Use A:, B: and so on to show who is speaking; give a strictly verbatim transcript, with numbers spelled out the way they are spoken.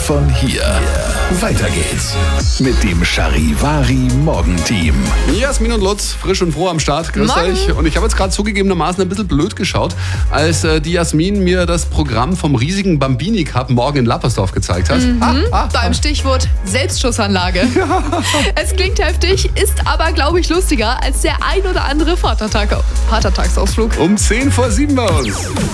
A: von hier. Weiter geht's mit dem Charivari Morgenteam.
B: Jasmin und Lutz, frisch und froh am Start. Grüß
C: Morgen.
B: euch. Und ich habe jetzt gerade zugegebenermaßen ein bisschen blöd geschaut, als äh, die Jasmin mir das Programm vom riesigen Bambini Cup morgen in Lappersdorf gezeigt hat.
C: Mhm.
B: Ah, ah,
C: Beim Stichwort Selbstschussanlage. Es klingt heftig, ist aber, glaube ich, lustiger als der ein oder andere Vatertag Vatertagsausflug.
B: um zehn vor sieben bei uns.